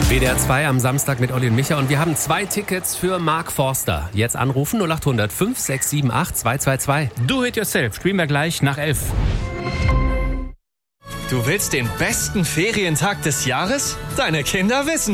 WDR 2 am Samstag mit Olli und Micha und wir haben 2 Tickets für Mark Forster. Jetzt anrufen 0800 5678 222. Do it yourself, spielen wir gleich nach 11. Du willst den besten Ferientag des Jahres? Deine Kinder wissen